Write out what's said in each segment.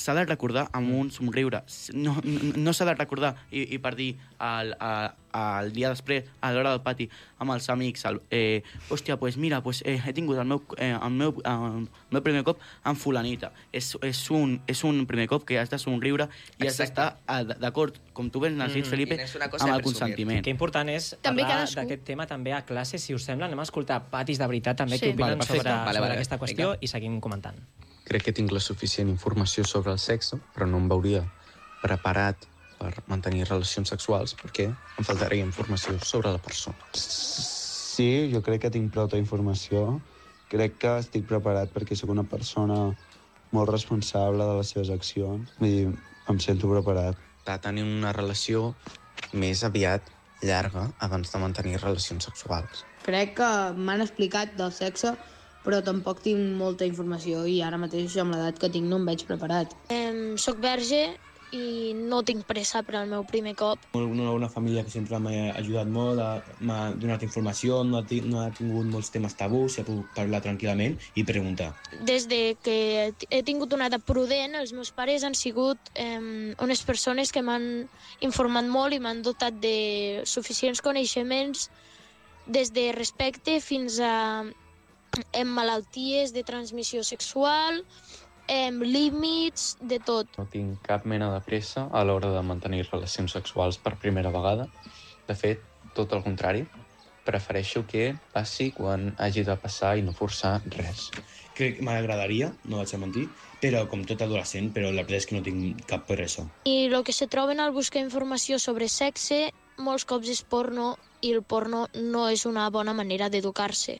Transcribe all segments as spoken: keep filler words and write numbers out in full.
s'ha de recordar amb un somriure. No, no, no s'ha de recordar i, i per dir el, el, el dia després, a l'hora del pati, amb els amics, el, eh, hòstia, pues mira, pues, eh, he tingut el meu, eh, el, meu, el meu primer cop amb fulanita. És, és, un, és un primer cop que has de somriure i has d'estar d'acord, com tu ben has dit, Felipe, amb el consentiment. Que important és També parlar cadascú. d'aquest tema també a classe, si us sembla. Anem a escoltar patis de veritat també Sí. que opinen Vale, sobre, perfecte. sobre Vale, vale. aquesta qüestió Vinga. i seguim comentant. Crec que tinc la suficient informació sobre el sexe, però no em veuria preparat per mantenir relacions sexuals perquè em faltaria informació sobre la persona. Sí, jo crec que tinc prou informació. Crec que estic preparat perquè sóc una persona molt responsable de les seves accions. Vull dir, em sento preparat. De tenir una relació més aviat llarga abans de mantenir relacions sexuals. Crec que m'han explicat del sexe, però tampoc tinc molta informació i ara mateix amb l'edat que tinc no em veig preparat. Eh, soc verge i no tinc pressa per al meu primer cop. Una, una família que sempre m'ha ajudat molt, m'ha donat informació, no ha, no ha tingut molts temes tabús, s'ha pogut parlar tranquil·lament i preguntar. Des de que he tingut una edat prudent, els meus pares han sigut eh, unes persones que m'han informat molt i m'han dotat de suficients coneixements des de respecte fins a en malalties de transmissió sexual, en límits, de tot. No tinc cap mena de pressa a l'hora de mantenir relacions sexuals per primera vegada. De fet, tot el contrari. Prefereixo que passi quan hagi de passar i no forçar res. Crec que m'agradaria, no vaig a mentir, però com tot adolescent, però la veritat és que no tinc cap pressa. I el que se troben al buscar informació sobre sexe, molts cops és porno, i el porno no és una bona manera d'educar-se.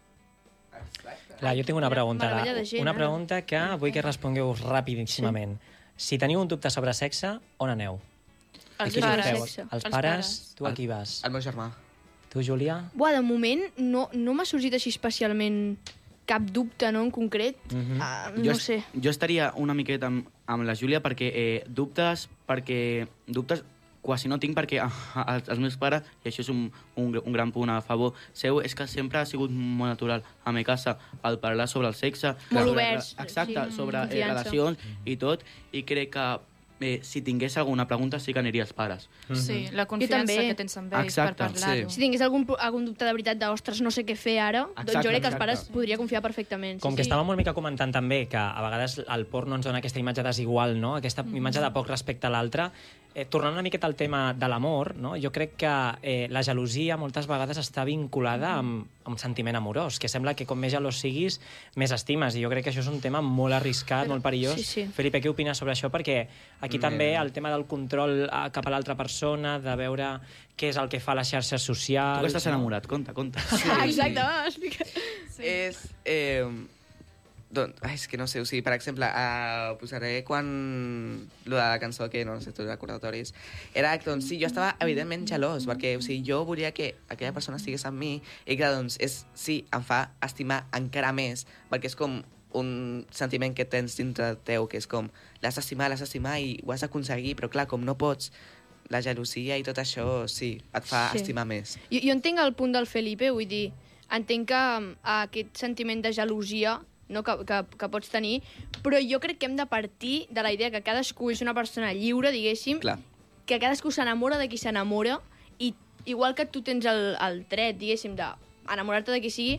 Clar, jo tinc una pregunta. Meravella de gent, Una eh? pregunta que vull que respongueu rapidíssimament. Si teniu un dubte sobre sexe, on aneu? A Els qui pares. truqueu? Sexe. Els Els pares? pares. Tu a qui vas? El meu germà. Tu, Júlia? Buah, de moment no, no m'ha sorgit així especialment cap dubte, no, en concret. Mhm. Ah, Jo, no est- sé. jo estaria una miqueta amb, amb la Júlia perquè eh, dubtes, perquè dubtes quasi no tinc perquè ah, ah, els meus pares, i això és un, un, un gran punt a favor seu, és que sempre ha sigut molt natural a mi casa el parlar sobre el sexe. Molt sobre, oberts, Exacte, sí, sobre eh, confiança. relacions i tot, i crec que eh, si tingués alguna pregunta sí que aniria als pares. Sí, la Jo confiança també. que tens amb ells Exacte, per parlar-ho. Si tingués algun, algun dubte de veritat de, ostres, no sé què fer ara, doncs Exacte, jo crec que els exacte. pares podria confiar perfectament. Com sí, que sí. estàvem una mica comentant també que a vegades el porno ens dona aquesta imatge desigual, no? Aquesta imatge de poc respecte a l'altre. Eh, tornant una miqueta al tema de l'amor, no? Jo crec que eh, la gelosia moltes vegades està vinculada amb, amb sentiment amorós, que sembla que com més gelós siguis, més estimes, i jo crec que això és un tema molt arriscat, Però- molt perillós. sí, sí. Felipe, què opines sobre això? Perquè aquí Mira. també el tema del control eh, cap a l'altra persona, de veure què és el que fa les xarxes socials... Tu que estàs no? enamorat, conta, conta. Exacte, va, explica. Sí. És... Eh, doncs, ai, és que no sé, o sigui, per exemple, uh, posaré quan... Lo de la cançó, que no sé, tu recordatoris, era que, doncs, sí, jo estava evidentment gelós, perquè, o sigui, jo volia que aquella persona estigués amb mi, i clar, doncs, és, sí, em fa estimar encara més, perquè és com un sentiment que tens dintre teu, que és com, l'has d'estimar, l'has d'estimar i ho has d'aconseguir, però clar, com no pots, la gelosia i tot això, sí, et fa Sí. estimar més. Jo, jo entenc el punt del Felipe, vull dir, entenc que um, aquest sentiment de gelosia no, que, que, que pots tenir, però jo crec que hem de partir de la idea que cadascú és una persona lliure, diguéssim, Clar. que cadascú s'enamora de qui s'enamora, i igual que tu tens el, el dret, diguéssim, d'enamorar-te de qui sigui,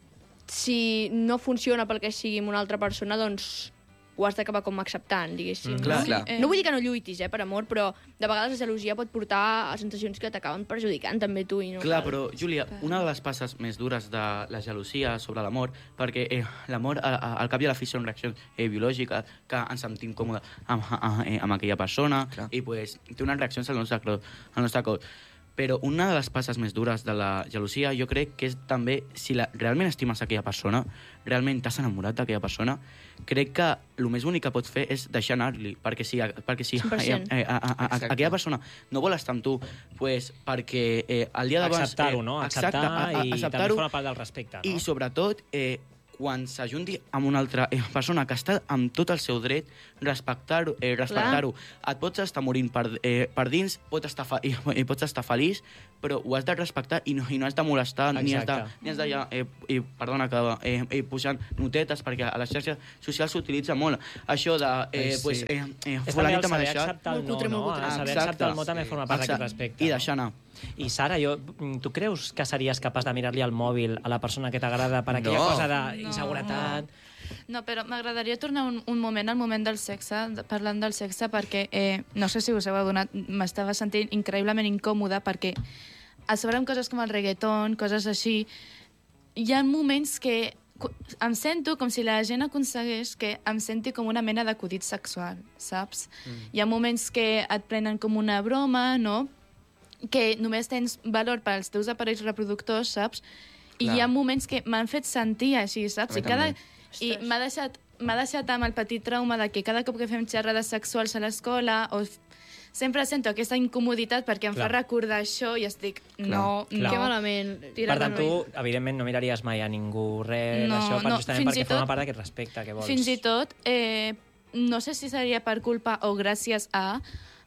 si no funciona pel que sigui amb una altra persona, doncs ho has d'acabar com acceptant, diguéssim. Mm, clar, no? clar. No vull dir que no lluitis, eh, per amor, però de vegades la gelosia pot portar a sensacions que t'acaben perjudicant també tu. I no Clar, cal. però, Júlia, una de les passes més dures de la gelosia sobre l'amor, perquè eh, l'amor, a- a- al cap i a la fi, són reaccions eh, biològiques, que ens sentim còmodes amb, amb, eh, amb aquella persona, Clar. i pues, té unes reaccions al nostre, cos- al nostre cos. Però una de les passes més dures de la gelosia, jo crec que és també, si la, realment estimes aquella persona, realment t'has enamorat d'aquella persona, crec que el més bonic que pots fer és deixar anar-li, perquè si, perquè si cent per eh, cent. eh, a, a, a, Exacte. aquella persona no vol estar amb tu, pues, perquè eh, el dia d'abans... Acceptar-ho, no? Exacte, Acceptar a- a- i també acceptar-ho, forma part del respecte, no? i sobretot, eh, quan s'ajunti amb una altra eh, persona que està amb tot el seu dret, respectar-ho, eh, respectar-ho. Et pots estar morint per, eh, per dins, pots estar, fa, i, i pots estar feliç, però ho has de respectar i no, i no has de molestar, ni has de, ni has de ja, eh, i, perdona, que eh, eh, posant notetes, perquè a les xarxes socials s'utilitza molt. Això de, eh, Sí. pues, eh, eh, És també fulanita el m'ha saber deixat. acceptar el no, cutre, no? molt cutre. El saber Exacte. acceptar el no també forma part d'aquest Exacte. respecte. I deixar anar. I Sara, jo, tu creus que series capaç de mirar-li al mòbil a la persona que t'agrada per aquella No. cosa d'inseguretat? No, però m'agradaria tornar un, un moment al moment del sexe, de- parlant del sexe, perquè eh, no sé si us heu adonat, m'estava sentint increïblement incòmoda perquè a sobre amb coses com el reggaeton, coses així, hi ha moments que cu- em sento com si la gent aconsegueix que em senti com una mena d'acudit sexual, saps? Mm. Hi ha moments que et prenen com una broma, no?, que només tens valor per als teus aparells reproductors, saps? I Clar. hi ha moments que m'han fet sentir així, saps? A mi I, cada... també. I m'ha deixat, m'ha deixat amb el petit trauma de que cada cop que fem xerrades sexuals a l'escola o f- sempre sento aquesta incomoditat perquè em Clar. fa recordar això i estic, no, Clar. no. Que malament. Per tant, tu, evidentment, no miraries mai a ningú res No, d'això, per, no, justament fins i perquè forma tot- part d'aquest respecte que vols. Fins i tot, eh, no sé si seria per culpa o gràcies a...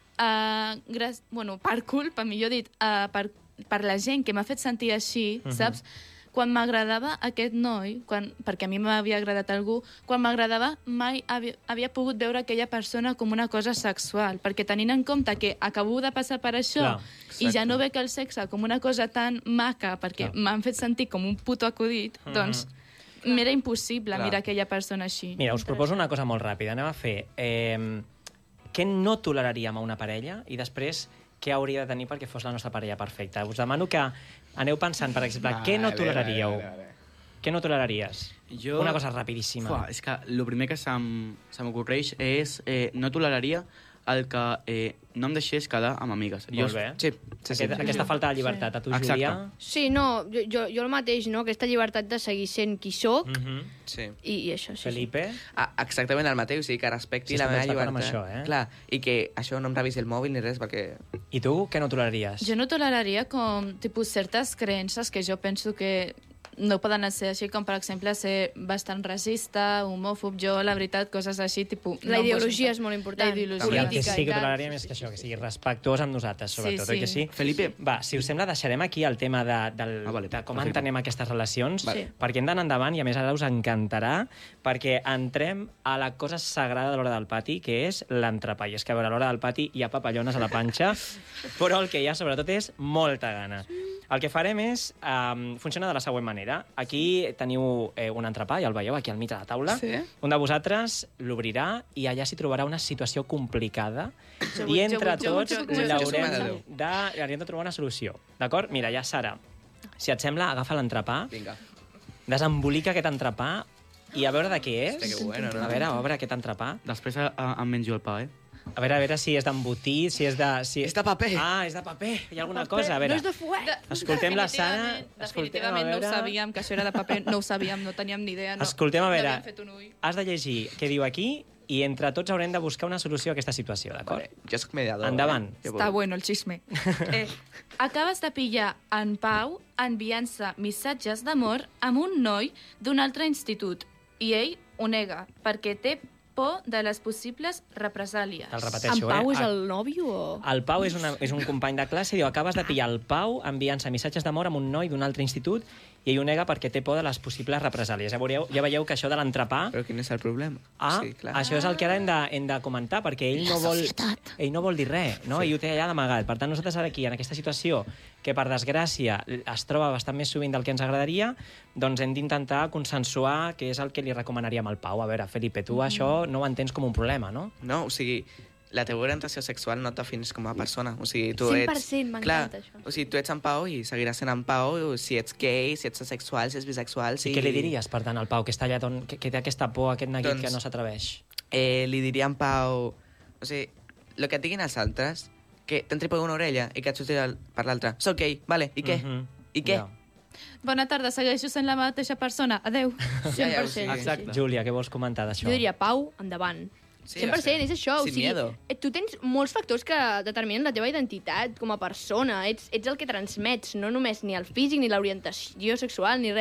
a gràcies, bueno, per culpa, millor dit, a, per, per la gent que m'ha fet sentir així, Mhm. saps? Quan m'agradava aquest noi, quan, perquè a mi m'havia agradat algú, quan m'agradava mai havia, havia pogut veure aquella persona com una cosa sexual, perquè tenint en compte que acabo de passar per això Clar, i ja no veig el sexe com una cosa tan maca perquè Clar. m'han fet sentir com un puto acudit, Mhm. doncs m'era impossible Clar. mirar aquella persona així. Mira, us proposo una cosa molt ràpida. Anem a fer... Eh, què no toleraríem a una parella i després què hauria de tenir perquè fos la nostra parella perfecta. Us demano que aneu pensant, per exemple, què no toleraríeu? Què no toleraries? Jo... Una cosa rapidíssima. Fuà, és que el primer que se'm, se m'ocorreix és eh, no toleraria el que eh, no em deixés quedar amb amigues. Molt bé. Sí, sí, sí. Aquest, aquesta falta de llibertat. A tu, Exacte. Júlia? Sí, no, jo, jo, jo el mateix, no? Aquesta llibertat de seguir sent qui sóc Mm -hmm. Sí. i, i això, sí. Felipe? Ah, exactament el mateix, o sigui, que respecti Sí, la estem meva d'acord amb llibertat. això, eh? Clar, i que això no em revisi el mòbil ni res, perquè... I tu, què no toleraries? Jo no toleraria com tipus, certes creences que jo penso que no poden ser així, com per exemple ser bastant racista, homòfob, jo la veritat, coses així, tipus... La no em ideologia poso- és molt important. La ideologia. I el que política sí i que tal. toleraria més que això, que sigui respectuós amb nosaltres, sobretot, Sí, oi que sí? sí. Felipe. Va, si us sembla, deixarem aquí el tema de, del, Ah, vale, de com perfecte. entenem aquestes relacions, Vale. Sí. perquè hem d'anar endavant i, a més, ara us encantarà, perquè entrem a la cosa sagrada de l'hora del pati, que és l'entrepà. I és que, a veure, a l'hora del pati hi ha papallones a la panxa, però el que hi ha, sobretot, és molta gana. El que farem és... Um, funciona de la següent manera. Aquí teniu eh, un entrepà, ja el veieu, aquí al mig de la taula. Sí. Un de vosaltres l'obrirà i allà s'hi trobarà una situació complicada Jo i vull- entre jo vull- tots jo vull- jo vull- l'haurem jo vull- de, hauríem de trobar una solució. D'acord? Mira, ja, Sara, si et sembla, agafa l'entrepà, Vinga. desembolica aquest entrepà i a veure de què és. Hòstia, que bueno, no? A veure, obre aquest entrepà. Després a, a, em menjo el pa, eh? A veure, a veure si és d'embotit, si és de... Si... És de paper. Ah, és de paper. Hi ha alguna cosa, a veure. No és de fuet. Escoltem la Sara. Definitivament, Escoltem, a definitivament no ho veure. sabíem, que això era de paper, no ho sabíem, no teníem ni idea. No, Escoltem, a no veure, havíem fet un ull. has de llegir què diu aquí i entre tots haurem de buscar una solució a aquesta situació, d'acord? Vale. Jo soc mediador. Endavant. Eh? Jo Està vull- bueno el xisme. Eh, acabes de pillar en Pau enviant-se missatges d'amor amb un noi d'un altre institut i ell ho nega perquè té por de les possibles represàlies. Te'l En repeteixo, Pau eh? és el nòvio o...? El Pau és, una, és un company de classe i diu acabes de pillar el Pau enviant-se missatges d'amor amb un noi d'un altre institut i ell ho nega perquè té por de les possibles represàlies. Ja veieu, ja veieu que això de l'entrepà... Però quin és el problema? Ah, Sí, clar. això és el que ara hem de, hem de comentar, perquè ell no vol, ell no vol dir res, no? Sí. I ho té allà d'amagat. Per tant, nosaltres ara aquí, en aquesta situació, que per desgràcia es troba bastant més sovint del que ens agradaria, doncs hem d'intentar consensuar què és el que li recomanaríem al Pau. A veure, Felipe, tu mm. això no ho entens com un problema, no? No, o sigui, la teva orientació sexual no et defineix com a persona. O sigui, tu cent ets... per cent, m'encanta això. O sigui, tu ets en Pau i seguiràs sent en Pau si ets gay, si ets asexual, si ets bisexual... Si... I què li diries, per tant, al Pau, que està allà, don, que, que té aquesta por, aquest neguit Doncs- que no s'atreveix? Eh, li diria en Pau... O sigui, el que et diguin els altres, que t'entri per una orella i que et surti el- per l'altra. Soc gay, vale, i què? Mhm. I què? Ja. Bona tarda, segueixo sent la mateixa persona. Adeu. cent per ho sé. cent. Exacte. Júlia, què vols comentar d'això? Jo diria, Pau, endavant. Sí, cent per cent, o sigui, és això. O sin sigui, miedo. eh, tu tens molts factors que determinen la teva identitat com a persona. Ets, ets el que transmets, no només ni el físic, ni l'orientació sexual, ni res.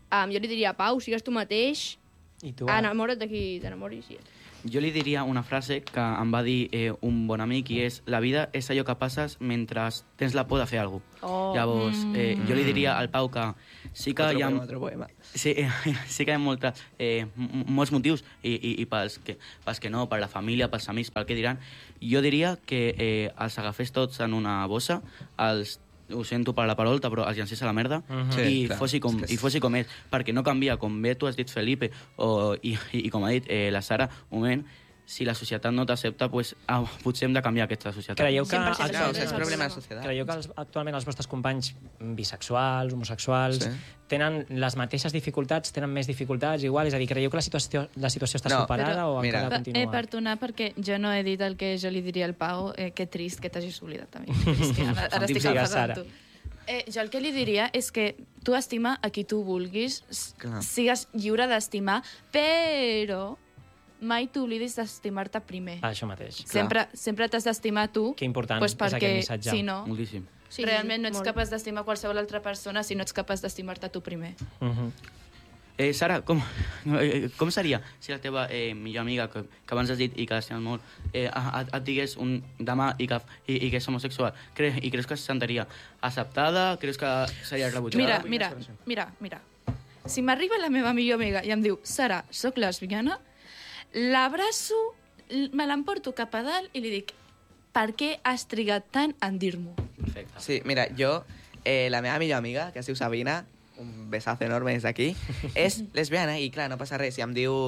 um, jo li diria, Pau, sigues tu mateix, I tu, enamora't de qui t'enamoris. Sí. Jo li diria una frase que em va dir eh, un bon amic i és la vida és allò que passes mentre tens la por de fer alguna cosa. Oh. Llavors, eh, jo li diria al Pau que sí que Otro hi ha... poema, otro poema. Sí, eh, sí que hi ha molta, eh, m- molts motius i, i, i pels, que, pels que no, per la família, pels amics, pel que diran. Jo diria que eh, els agafés tots en una bossa, els ho sento per la parolta, però els llancés a la merda Mhm. Sí, i, clar. fossi com, És que és- i fossi com és, perquè no canvia, com bé tu has dit, Felipe, o, i, i, i com ha dit eh, la Sara, un moment, si la societat no t'accepta, pues, ah, potser hem de canviar aquesta societat. Creieu que, cent per cent, Clar, o sigui, és el problema de problema. societat. creieu que els, actualment els vostres companys bisexuals, homosexuals, Sí. tenen les mateixes dificultats, tenen més dificultats, igual? És a dir, creieu que la situació, la situació està No, superada però, o mira. encara Eh, continua? perdonar, perquè jo no he dit el que jo li diria al Pau. Eh, que trist que t'hagis oblidat, també. Que trist, que ara, ara estic Digues, enfadant Sara. amb tu. Eh, jo el que li diria és que tu estima a qui tu vulguis, s- Clar. sigues lliure d'estimar, però mai t'oblidis d'estimar-te primer. Ah, això mateix. Sempre, sempre t'has d'estimar tu, Que important pues és perquè, aquest missatge. si no, Moltíssim. Sí, realment no ets molt. capaç d'estimar qualsevol altra persona si no ets capaç d'estimar-te tu primer. Mhm. Eh, Sara, com, eh, com seria si la teva eh, millor amiga, que, que abans has dit i que l'estimes molt, eh, et, et digués un demà i que, i, i que és homosexual? Cre, I creus que se sentiria acceptada? Creus que seria rebutjada? Mira, mira, mira, mira. Si m'arriba la meva millor amiga i em diu Sara, sóc lesbiana, l'abraço, l- me l'emporto cap a dalt i li dic per què has trigat tant en dir-m'ho? Perfecte. Sí, mira, jo, eh, la meva millor amiga, que es diu Sabina, un besazo enorme des d'aquí, és lesbiana i, clar, no passa res. I em diu...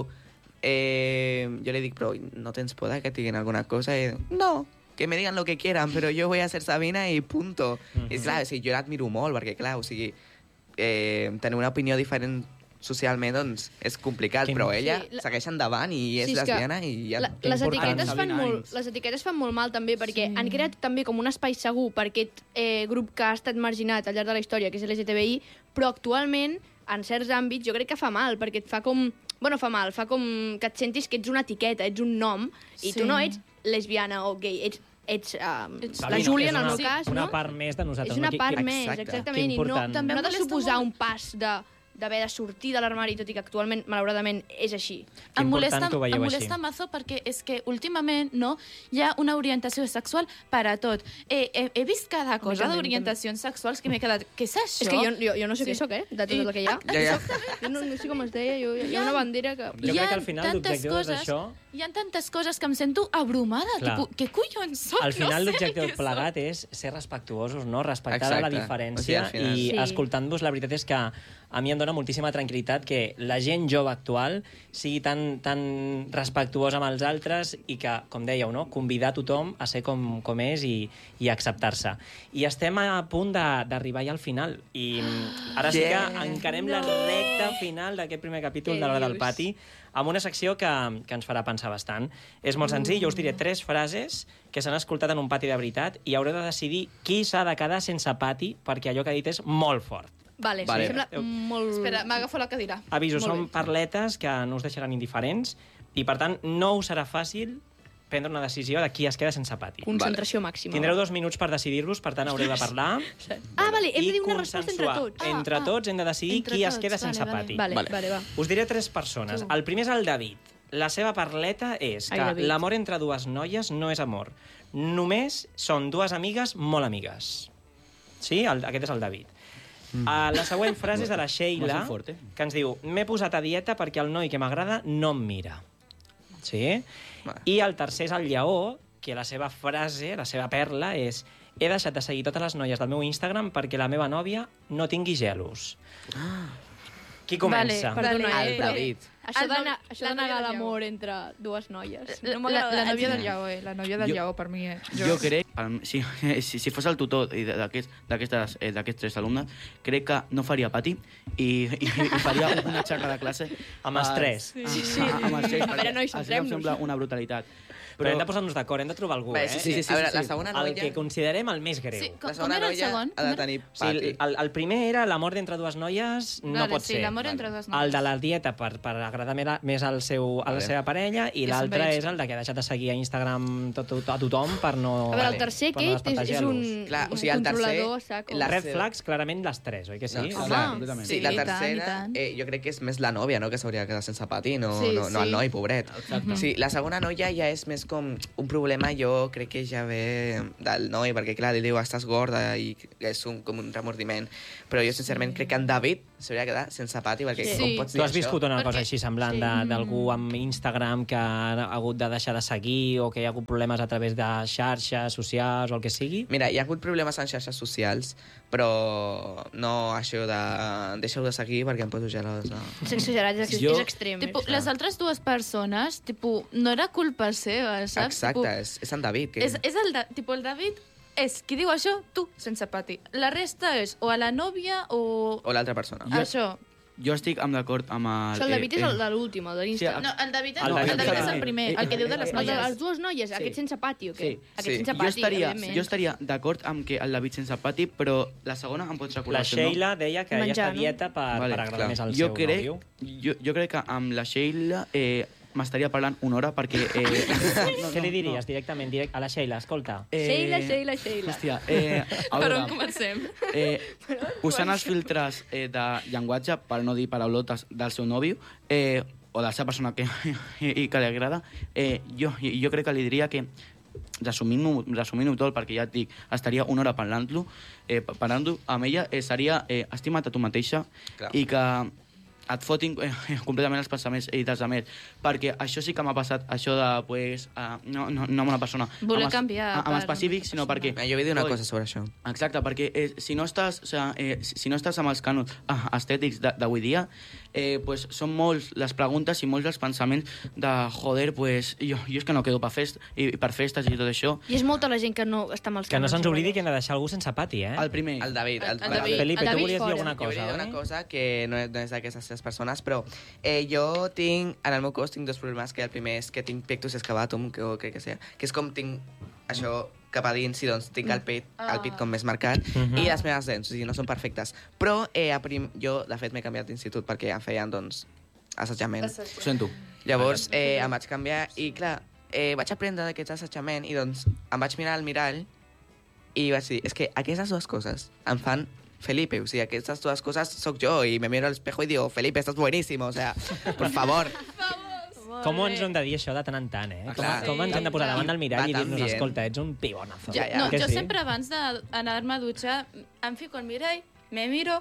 Eh, jo li dic, però no tens por de que et diguin alguna cosa? I diu, no, que me digan lo que quieran, però jo voy a ser Sabina i punto. Mhm. I clar, o sigui, jo l'admiro molt, perquè, clar, o sigui, eh, tenir una opinió diferent socialment, doncs, és complicat, Quin- però ella Sí, la- segueix endavant i és Sí, és que lesbiana i ja... La, Que les, important. etiquetes fan Sabina molt, Hines. les etiquetes fan molt mal també perquè Sí. han creat també com un espai segur per aquest eh, grup que ha estat marginat al llarg de la història, que és L G T B I, però actualment, en certs àmbits, jo crec que fa mal, perquè et fa com... Bueno, fa mal, fa com que et sentis que ets una etiqueta, ets un nom, i Sí. tu no ets lesbiana o gay, ets, ets, uh, Ets la Sabina, Júlia, és en el una, meu cas, una no? part més de nosaltres. És una no? Que- part que- més, Exacte. exactament, Que i no, important. També no em de molesta suposar molt. un pas de d'haver de sortir de l'armari, tot i que actualment, malauradament, és així. Que Em molesta, important que ho veieu em així. molesta mazo perquè és que últimament no, hi ha una orientació sexual per a tot. He, he, he vist cada cosa també, d'orientacions sexuals que m'he quedat... Què és això? És que jo, jo, jo no sé Sí. què sóc, eh? De tot I- el que hi ha. Ja, ja. Jo no, no sé com es deia, jo, hi ha una bandera que... Jo Hi crec ha que al final tantes l'objectiu coses- d'això... Hi ha tantes coses que em sento abrumada. Clar. Tipus, què collons soc? Al final no sé l'objectiu què plegat soc. és ser respectuosos, no? Respectar la Exacte. diferència O sigui, al final- i Sí. escoltant-vos, la veritat és que a mi em dóna moltíssima tranquil·litat que la gent jove actual sigui tan, tan respectuosa amb els altres i que, com dèieu, no? Convidar tothom a ser com, com és i, i acceptar-se. I estem a punt de- d'arribar ja al final. I mm, ara sí que Yeah. encarem la recta final d'aquest primer capítol Què de l'Hora del dius? Pati amb una secció que, que ens farà pensar bastant. És molt senzill, jo us diré tres frases que s'han escoltat en un pati de veritat i haureu de decidir qui s'ha de quedar sense pati perquè allò que ha dit és molt fort. Vale, Vale. sí, sembla molt... Espera, m'agafo la cadira. Aviso, Molt són bé. parletes que no us deixaran indiferents i, per tant, no us serà fàcil prendre una decisió de qui es queda sense pati. Concentració màxima. Tindreu dos minuts per decidir-vos, per tant, haureu de parlar Ah, vale, hem i de dir una resposta entre consensuar. tots. Ah, Entre ah. tots hem de decidir Entre qui es tots, queda vale, sense vale. pati. Vale, Vale. vale, va. Us diré tres persones. Tu. El primer és el David. La seva parleta és Ai, que David. l'amor entre dues noies no és amor. Només són dues amigues molt amigues. Sí? El, aquest és el David. Mm. Uh, la següent frase és de la Sheila, Molt fort, eh? que ens diu m'he posat a dieta perquè el noi que m'agrada no em mira. Sí? Vale. I el tercer és el Lleó, que la seva frase, la seva perla, és he deixat de seguir totes les noies del meu Instagram perquè la meva nòvia no tingui gelos. Qui comença? Vale, Perdona, El eh, però David. Això El de, no- això la de negar nòvia del l'amor entre dues noies. La, No la, m'agrada. la nòvia del gens. Lleó, eh? La nòvia del Jo- Lleó, per mi, eh? Jo crec, per- si, si, si fos el tutor i d'aquests d'aquestes, eh, d'aquests tres alumnes, crec que no faria pati i, i, i faria una xarra de classe Amb els tres. Sí, Sí, sí. amb els tres. A veure, nois, perquè em centrem-nos. sembla una brutalitat. Però hem de posar-nos d'acord, hem de trobar algú, Vale, eh? sí, sí, sí, sí, sí, a veure, sí. la segona El noia... que considerem el més greu. Sí, com, La com segona era el noia segon? ha Com de era? tenir O sigui, pati. el, el primer era l'amor d'entre dues noies no Vale, pot sí, ser. l'amor entre dues noies. El de la dieta per, per agrada més al seu, a la seva parella, i I l'altre se'n veig. és el de que ha deixat de seguir a Instagram tot, tot, a tothom per no... A veure, el tercer, per no Kate, és, és un, despetejar-los. Clar, o un sigui, el tercer- controlador, saco. la- Red flags, clarament, les tres, oi que sí? No, Home, clar, completament. sí, Sí, la i tant, i tercera, tant. eh, jo crec que és més la nòvia, no?, que s'hauria de quedar sense pati, no, Sí, no, no el sí. noi, pobret. Exacte. Sí, la segona noia ja és més com un problema, jo crec que ja ve del noi, perquè clar, li diu, estàs gorda, i és un, com un remordiment. Però jo, sincerament, crec que en David s'hauria de quedar sense pati, perquè Sí. com pots dir Tu has això? viscut una cosa Perquè- així semblant sí. de- d'algú amb Instagram que ha hagut de deixar de seguir o que hi ha hagut problemes a través de xarxes socials o el que sigui? Mira, hi ha hagut problemes en xarxes socials, però no això de... deixeu de seguir perquè em poso gelosa. És exagerat, és, ex Jo- és extrem. Tipo, és. les altres dues persones, tipo, no era culpa seva, saps? Exacte, Tipo, és, és en David. Que... és, és el, de, tipo, el David és qui diu això, tu, sense pati. La resta és o a la nòvia o... O l'altra persona. Jo- Això. Jo estic amb d'acord amb el... Això, el David és eh, el de l'últim, el de l'Insta. Sí, No, el David és, El el David David és el és- primer, eh, el que diu de eh, les el de noies. les dues noies, Sí. aquest sense pati o què? Sí. Aquest Sí. sense jo pati, estaria, evidentment. jo estaria d'acord amb que el David sense pati, però la segona em pots recordar La el seu nom? Sheila deia que ella Menjar, està no? dieta per, Vale, per agradar clar. més al jo seu crec, nòvio. jo, jo crec que amb la Sheila eh, m'estaria parlant una hora perquè... Eh, no, Què li diries directament direct a la Sheila? Escolta, Eh, Sheila, Sheila, Sheila. Hòstia, eh, a Per veure, on comencem? eh, usant els filtres eh, de llenguatge, per no dir paraulotes, del seu nòvio, eh, o de la seva persona que, i que li agrada, eh, jo, jo crec que li diria que resumint-ho resumint tot, perquè ja et dic, estaria una hora parlant-lo, eh, parlant-ho amb ella, eh, seria eh, estima't a tu mateixa Clar. i que et fotin eh, completament els pensaments i dels altres, perquè això sí que m'ha passat, això de, pues, uh, no, no, no amb una persona, Voler amb, es- canviar amb per específic, una sinó persona. perquè... Eh, jo vull dir una Oi, cosa sobre això. Exacte, perquè eh, si, no estàs, o sea, eh, si si no estàs amb els cànons ah, estètics de- d'avui dia, eh, pues, són molts les preguntes i molts els pensaments de, joder, pues, jo, jo és que no quedo per, fest, i, per festes i tot això. I és molta la gent que no està amb els que no canons, se'ns oblidi llavors. que hem de deixar algú sense pati, eh? El primer. El David. El, El- el David. Felipe, el tu David volies dir fora. alguna Jo volia cosa, dir una oi? cosa que no és, no és d'aquestes tres persones, però eh, jo tinc, en el meu cos tinc dos problemes, que el primer és que tinc pectus excavatum, que o crec que sea, que és com tinc això cap a dins i doncs tinc el pit, el pit com més marcat, Mhm. i les meves dents, o sigui, no són perfectes. Però eh, a prim, jo, de fet, m'he canviat d'institut perquè em feien, doncs, assetjament. Ho sento. Llavors eh, em vaig canviar i, clar, eh, vaig aprendre d'aquest assetjament i, doncs, em vaig mirar al mirall i vaig dir, és que aquestes dues coses em fan Felipe, o sigui, aquestes dues coses sóc jo i me miro al espejo i digo, Felipe, estás buenísimo, o sea, por favor. Com ens hem de dir això de tant en tant, eh? Com, Clar. com ens hem de posar davant del mirall Va i tan dir-nos, bien. escolta, ets un pibonazo. Ja, ja. No, Que jo sí? sempre abans d'anar-me a dutxar em fico al mirall, me miro,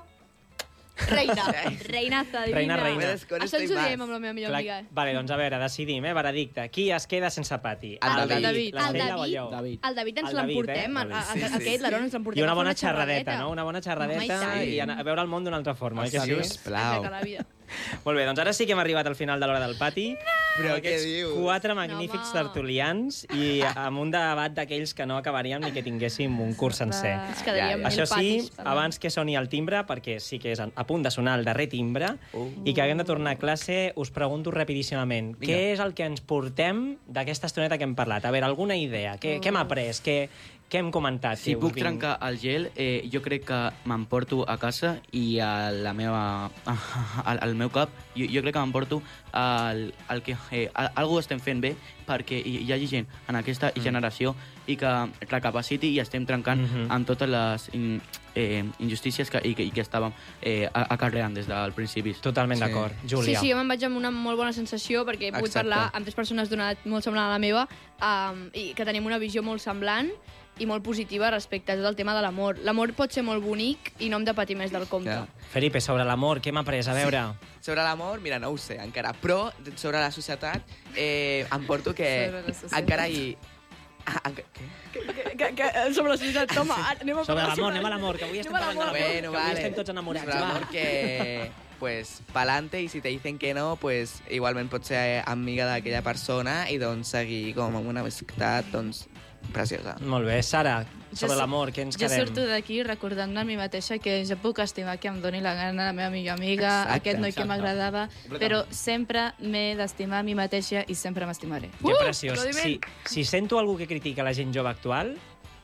Reina, reinaza, divina. Reina, reina. Puedes con Això esto y ens ho más. diem amb la meva millor Clar, amiga. vale, doncs a veure, decidim, eh? Veredicte. Qui es queda sense pati? El David. David. La El Sheila o David, jo? David. el David ens El David, l'emportem, eh? a, a, a, Sí, a sí, aquest, sí. l'Aaron ens l'emportem I una a fer bona xerradeta, no? Una bona xerradeta Home, i tant. i a, a veure el món d'una altra forma, oi que sí? Sisplau. Aixecar la vida. Molt bé, doncs ara sí que hem arribat al final de l'hora del pati. Però Amb què aquests dius? quatre magnífics home. tertulians i amb un debat d'aquells que no acabaríem ni que tinguéssim un curs sencer. Ens quedaríem Ja, ja. mil Això sí, patis. parlant. abans que soni el timbre, perquè sí que és a punt de sonar el darrer timbre, Uh. i que haguem de tornar a classe, us pregunto rapidíssimament, Vinga. què és el que ens portem d'aquesta estoneta que hem parlat? A veure, alguna idea? Què, què hem après? Què, què hem comentat? Si que us puc vinc- trencar el gel, eh, jo crec que m'emporto a casa i a la meva, al, al meu cap, jo, jo crec que m'emporto el, el que eh, al- algú estem fent bé perquè hi, hi hagi gent en aquesta Mm. generació i que recapaciti i estem trencant Mhm. amb totes les in, eh, injustícies que, i, que, i que estàvem eh, a- acarreant des del principi. Totalment Sí. d'acord. Sí, Júlia. sí, jo me'n vaig amb una molt bona sensació perquè he pogut Exacte. parlar amb tres persones d'una edat molt semblant a la meva um, i que tenim una visió molt semblant i molt positiva respecte a tot el tema de l'amor. L'amor pot ser molt bonic i no hem de patir més del compte. Clar. Felipe, sobre l'amor, què hem après? A veure... Sobre l'amor, mira, no ho sé encara, però sobre la societat eh, em porto que Sobre la societat. encara hi... Ah, enca... Què? Que, que, que, sobre la societat, toma, anem a Sobre parlar l'amor, anem a l'amor, que avui estem Anem a parlant de l'amor, Bueno, que avui vale. estem tots enamorats. Sobre Va. l'amor que, pues, pa'lante, i si te dicen que no, pues, igualment pots ser amiga d'aquella persona i, doncs, seguir com amb una amistat, doncs, preciosa. Molt bé. Sara, Jo sobre so- l'amor, què ens Jo quedem? surto d'aquí recordant-me a mi mateixa que jo puc estimar que em doni la gana la meva millor amiga, Exacte, aquest noi que exacte. m'agradava, però sempre m'he d'estimar a mi mateixa i sempre m'estimaré. Que Uh, preciós. aplaudiment. Si, si sento algú que critica la gent jove actual,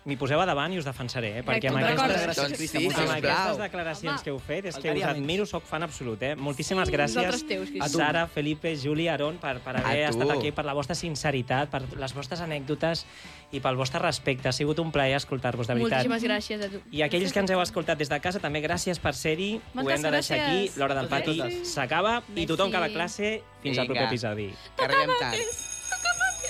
m'hi poseu a davant i us defensaré, eh? Perquè amb Recorda. aquestes, Doncs sí, amb aquestes sisplau. declaracions Home. que heu fet, és que Faltaria us menys. admiro, sóc fan absolut, eh? Moltíssimes Nosaltres gràcies teus, a Cristian. Sara, Felipe, Juli, Aron, per, per haver A tu. estat aquí, per la vostra sinceritat, per les vostres anècdotes i pel vostre respecte. Ha sigut un plaer escoltar-vos, de veritat. Moltíssimes gràcies a tu. I aquells que ens heu escoltat des de casa, també gràcies per ser-hi. Ho Moltes hem de deixar aquí. gràcies. L'hora del pati Totes. s'acaba i tothom que va a Merci. classe. Fins al Vinga. proper episodi. Que arribem tard.